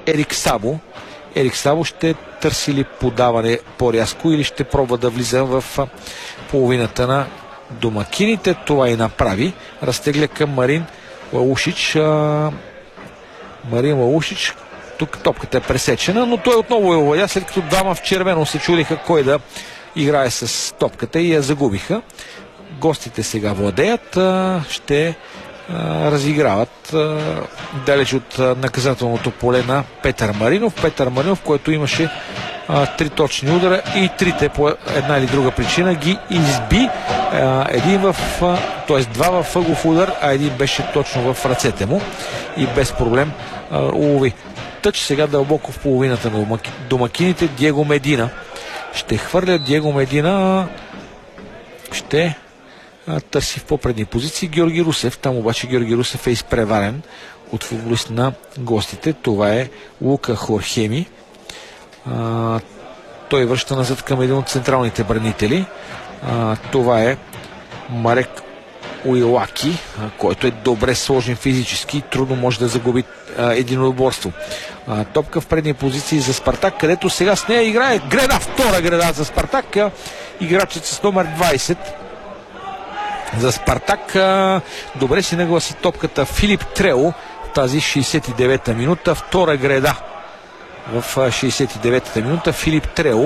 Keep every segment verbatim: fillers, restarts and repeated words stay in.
Ерик Сабо. Ерик Сабо ще търси ли подаване по-рязко или ще пробва да влиза в половината на домакините. Това и направи. Разтегля към Марин Лаушич. Марин Лаушич. Тук топката е пресечена, но той отново е овладя, след като двама в червено се чудиха кой да играе с топката и я загубиха. Гостите сега владеят. Ще разиграват далеч от наказателното поле на Петър Маринов. Петър Маринов, който имаше а, три точни удара и трите по една или друга причина ги изби. А, един в, т.е. два в ъгов удар, а един беше точно в ръцете му и без проблем а, улови. Тъч сега дълбоко в половината на домакините. Диего Медина ще хвърля. Диего Медина ще търси в по-предни позиции Георги Русев. Там обаче Георги Русев е изпреварен от футболист на гостите. Това е Лука Хорхеми. А, той връща назад към един от централните бранители. А, това е Марек Уилаки, а, който е добре сложен физически и трудно може да загуби а, единоборство. А, топка в предни позиции за Спартак, където сега с нея играе греда, втора греда за Спартак. А, играчът с номер двайсет за Спартак. Добре си нагласи топката Филип Трео в тази шейсет и девета минута. Втора греда в шейсет и девета минута. Филип Трео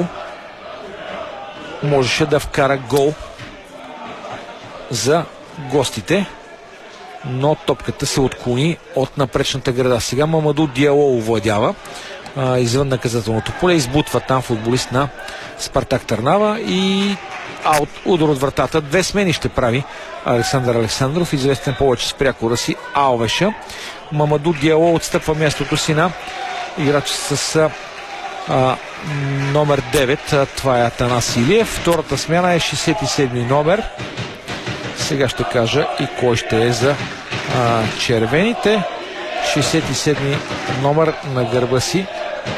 можеше да вкара гол за гостите, но топката се отклони от напречната греда. Сега Мамаду Диало овладява а, извън наказателното поле. Избутва там футболист на Спартак Търнава и аут, удар от вратата. Две смени ще прави Александър Александров, известен повече с прякора си Алвеша. Мамаду Диало отстъпва мястото си на играч с а, номер девет. А, това е Атанас Илиев. Втората смяна е шейсет и седми номер. Сега ще кажа и кой ще е за а, червените. шейсет и седми номер на гърба си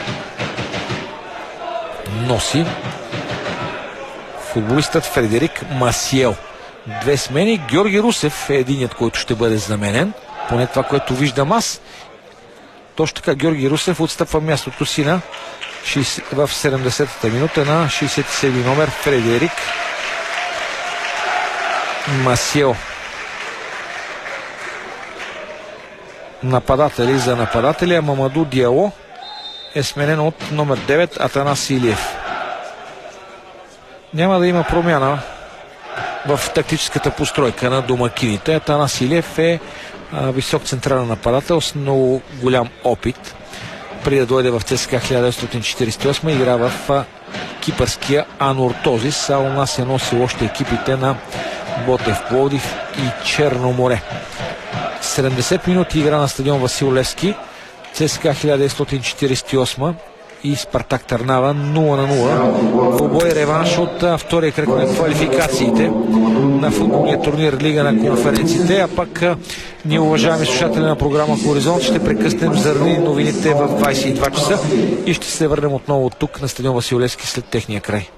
носи футболистът Фредерик Масиел. Две смени. Георги Русев е единият, който ще бъде заменен. Поне това, което виждам аз. Точно така, Георги Русев отстъпва мястото си на в седемдесетата минута на шейсет и седми номер Фредерик Масиел. Нападатели за нападателя. Мамаду Диало е сменен от номер девет Атанас Илиев. Няма да има промяна в тактическата постройка на домакините. Атанас Илиев е а, висок централен нападател с много голям опит. Преди да дойде в ЦСКА хиляда деветстотин четиридесет и осма игра в а, кипърския Анортозис, а у нас е носил още екипите на Ботев Пловдив и Черно море. седемдесет минути игра на стадион Васил Левски. ЦСКА хиляда деветстотин четиридесет и осма и Спартак Търнава нула на нула. Двубой реванш от втория кръг на квалификациите на футболния турнир Лига на конференциите. А пък ние, уважаеми слушатели на програма Хоризонт, ще прекъснем заради новините в двайсет и два часа и ще се върнем отново тук на стадион Васил Левски след техния край.